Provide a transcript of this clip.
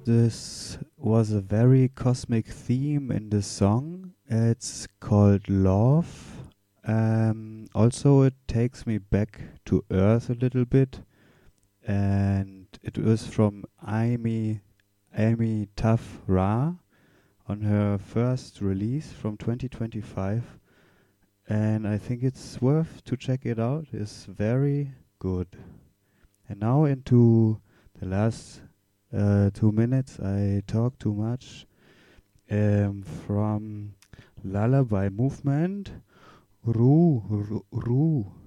This was a very cosmic theme in the song. It's called Love. Also, it takes me back to Earth a little bit, and it was from Amy Tuff Ra on her first release from 2025, and I think it's worth to check it out. It's very good. And now into the last 2 minutes. I talk too much. From Lullaby Movement, Ru, Ru, Ru.